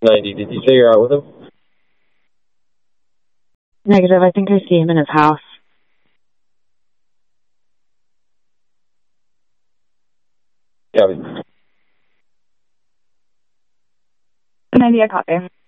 90. Did you say you're out with him? Negative. I think I see him in his house. Yeah. 90, I copy.